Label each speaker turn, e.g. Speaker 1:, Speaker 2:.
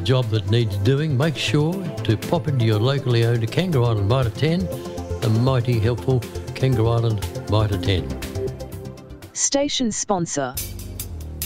Speaker 1: job that needs doing, make sure to pop into your locally owned Kangaroo Island Mitre 10, the mighty helpful Kangaroo Island Mitre 10.
Speaker 2: Station sponsor.